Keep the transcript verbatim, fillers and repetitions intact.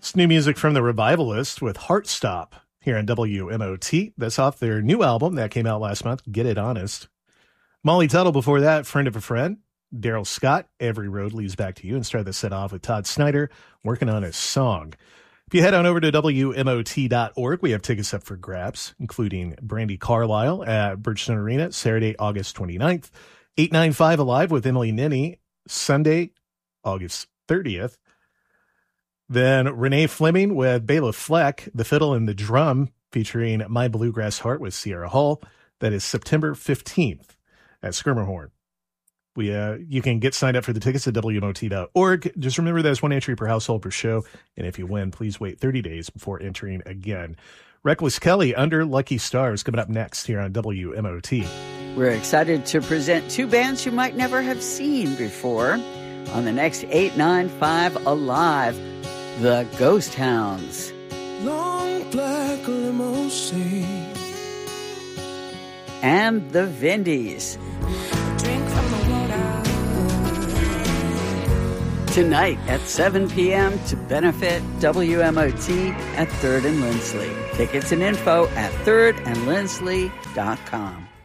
It's new music from the Revivalist with Heartstop here on W M O T. That's off their new album that came out last month, Get It Honest. Molly Tuttle before that, Friend of a Friend. Daryl Scott, Every Road Leads Back to You, and started the set off with Todd Snyder working on his song. If you head on over to W M O T dot org, we have tickets up for grabs, including Brandi Carlile at Bridgestone Arena, Saturday, August twenty-ninth. eight ninety-five Alive with Emily Ninny, Sunday, August thirtieth. Then Renee Fleming with Bela Fleck, The Fiddle and the Drum, featuring My Bluegrass Heart with Sierra Hull. That is September fifteenth at Skirmerhorn. We, uh, you can get signed up for the tickets at W M O T dot org. Just remember there's one entry per household per show. And if you win, please wait thirty days before entering again. Reckless Kelly, Under Lucky Stars, coming up next here on W M O T. We're excited to present two bands you might never have seen before on the next eight ninety-five Alive, the Ghost Hounds. Long black limousine. And the Vindies. Tonight at seven p.m. to benefit W M O T at third and Lindsley. Tickets and info at third and lindsley dot com.